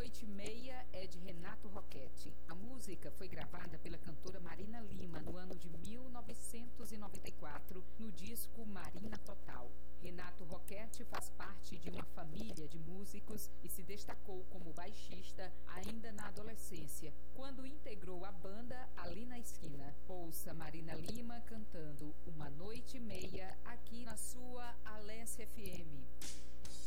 Noite e Meia é de Renato Roquete. A música foi gravada pela cantora Marina Lima no ano de 1994, no disco Marina Total. Renato Roquete faz parte de uma família de músicos e se destacou como baixista ainda na adolescência, quando integrou a banda Ali na Esquina. Ouça Marina Lima cantando Uma Noite e Meia aqui na sua Alesse FM.